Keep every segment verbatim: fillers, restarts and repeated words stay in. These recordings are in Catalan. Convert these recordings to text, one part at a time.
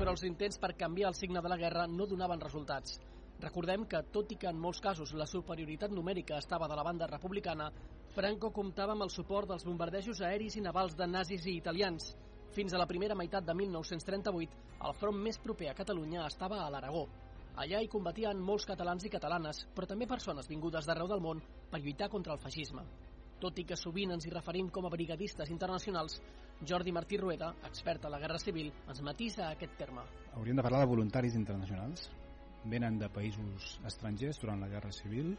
però els intents per canviar el signe de la guerra no donaven resultats. Recordem que, tot i que en molts casos la superioritat numèrica estava de la banda republicana, Franco comptava amb el suport dels bombardejos aeris i navals de nazis i italians. Fins a la primera meitat de mil nou-cents trenta-vuit, el front més proper a Catalunya estava a l'Aragó. Allà hi combatien molts catalans i catalanes, però també persones vingudes d'arreu del món per lluitar contra el feixisme. Tot i que sovint ens hi referim com a brigadistes internacionals, Jordi Martí Rueda, expert a la Guerra Civil, ens matisa aquest terme. Hauríem de parlar de voluntaris internacionals. Venen de països estrangers durant la Guerra Civil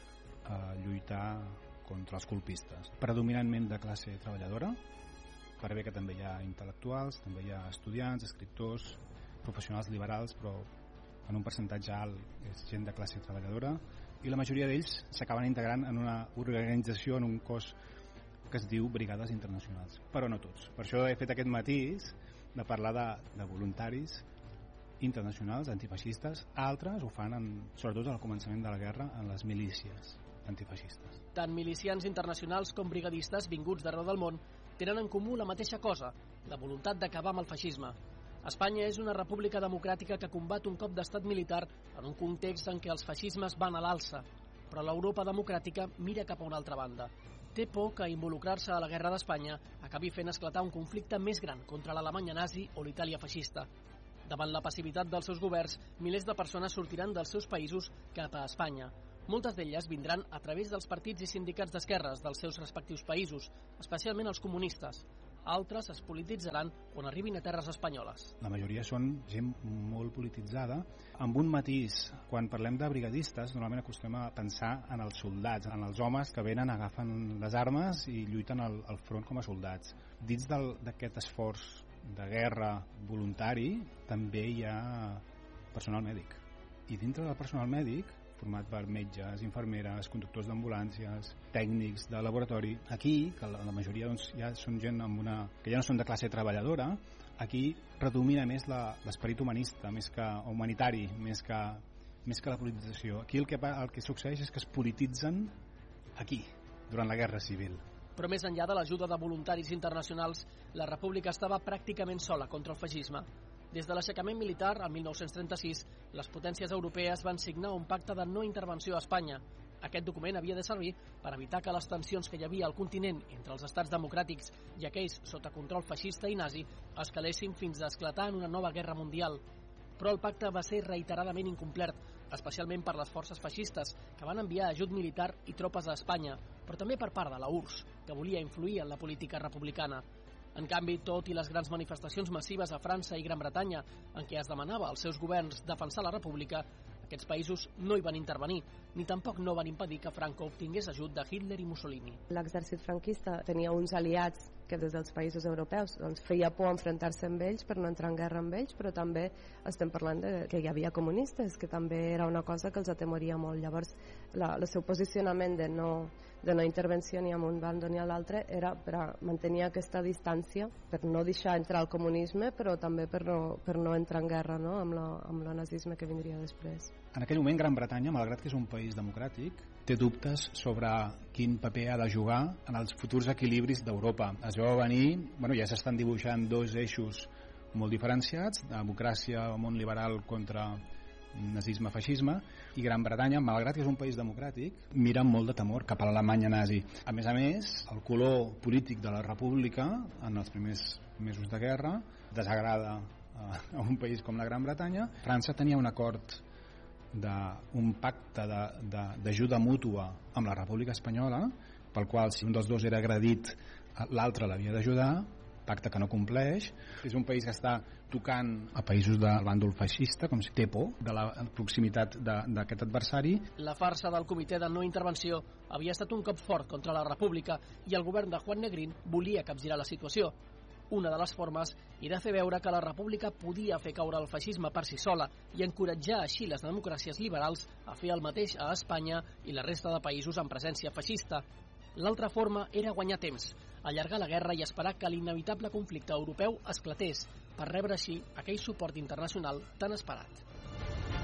a lluitar contra els colpistes. Predominantment de classe treballadora, per bé que també hi ha intel·lectuals, també hi ha estudiants, escriptors, professionals liberals, però en un percentatge alt és gent de classe treballadora, i la majoria d'ells s'acaben integrant en una organització, en un cos que es diu Brigades Internacionals, però no tots. Per això he fet aquest matís de parlar de, de voluntaris internacionals, antifeixistes. Altres ho fan, en, sobretot al començament de la guerra, en les milícies antifeixistes. Tant milicians internacionals com brigadistes vinguts d'arreu del món tenen en comú la mateixa cosa, la voluntat d'acabar amb el feixisme. Espanya és una república democràtica que combat un cop d'estat militar en un context en què els feixismes van a l'alça, però l'Europa democràtica mira cap a una altra banda. Té por que involucrar-se a la guerra d'Espanya acabi fent esclatar un conflicte més gran contra l'Alemanya nazi o l'Itàlia feixista. Davant la passivitat dels seus governs, milers de persones sortiran dels seus països cap a Espanya. Moltes d'elles vindran a través dels partits i sindicats d'esquerres dels seus respectius països, especialment els comunistes. Altres es polititzaran quan arribin a terres espanyoles. La majoria són gent molt polititzada, amb un matís. Quan parlem de brigadistes, normalment acostumem a pensar en els soldats, en els homes que venen, agafen les armes i lluiten al, al front com a soldats. Dins d'aquest esforç de guerra voluntari també hi ha personal mèdic. I dintre del personal mèdic, format per metges, infermeres, conductors d'ambulàncies, tècnics de laboratori. Aquí, que la, la majoria doncs, ja són gent amb una, que ja no són de classe treballadora, aquí predomina més l'esperit humanista, més que humanitari, més que, més que la politització. Aquí el que, el que succeeix és que es polititzen aquí, durant la Guerra Civil. Però més enllà de l'ajuda de voluntaris internacionals, la República estava pràcticament sola contra el feixisme. Des de l'aixecament militar, el mil nou-cents trenta-sis, les potències europees van signar un pacte de no intervenció a Espanya. Aquest document havia de servir per evitar que les tensions que hi havia al continent entre els estats democràtics i aquells sota control feixista i nazi escalessin fins a esclatar en una nova guerra mundial. Però el pacte va ser reiteradament incomplert, especialment per les forces feixistes, que van enviar ajut militar i tropes a Espanya, però també per part de la U R S S, que volia influir en la política republicana. En canvi, tot i les grans manifestacions massives a França i Gran Bretanya en què es demanava als seus governs defensar la república, aquests països no hi van intervenir, ni tampoc no van impedir que Franco obtingués ajut de Hitler i Mussolini. L'exèrcit franquista tenia uns aliats que des dels països europeus doncs, feia por enfrontar-se amb ells per no entrar en guerra amb ells, però també estem parlant de que hi havia comunistes, que també era una cosa que els atemoria molt. Llavors, la, el seu posicionament de no, de no intervenció ni amb un bando ni a l'altre era per a mantenir aquesta distància, per no deixar entrar el comunisme, però també per no, per no entrar en guerra, no? amb, la, amb el nazisme que vindria després. En aquell moment, Gran Bretanya, malgrat que és un país democràtic, té dubtes sobre quin paper ha de jugar en els futurs equilibris d'Europa. Es veu venir, bueno, ja s'estan dibuixant dos eixos molt diferenciats, democràcia, món liberal contra nazisme-feixisme, i Gran Bretanya, malgrat que és un país democràtic, mira amb molt de temor cap a l'Alemanya nazi. A més a més, el color polític de la república en els primers mesos de guerra desagrada a un país com la Gran Bretanya. França tenia un acord d'un pacte d'ajuda mútua amb la República Espanyola, pel qual si un dels dos era agredit l'altre l'havia d'ajudar, pacte que no compleix. És un país que està tocant a països del bàndol feixista, com si té por de la proximitat d'aquest adversari. La farsa del comitè de no intervenció havia estat un cop fort contra la República i el govern de Juan Negrín volia capgirar la situació. Una de les formes era fer veure que la república podia fer caure el feixisme per si sola i encoratjar així les democràcies liberals a fer el mateix a Espanya i la resta de països amb presència feixista. L'altra forma era guanyar temps, allargar la guerra i esperar que l'inevitable conflicte europeu esclatés, per rebre així aquell suport internacional tan esperat.